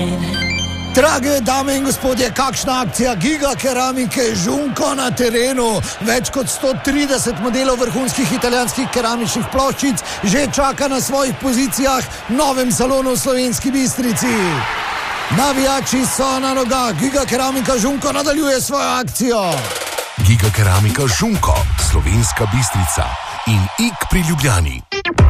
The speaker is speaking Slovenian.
Drage dame in gospodje, kakšna akcija Giga Keramike Žunko na terenu. Več kot 130 modelov vrhunskih italijanskih keramičnih ploščic že čaka na svojih pozicijah v novem salonu v Slovenski Bistrici. Navijači so na nogah, Giga Keramika Žunko nadaljuje svojo akcijo. Giga Keramika Žunko, Slovenska Bistrica in Ik pri Ljubljani.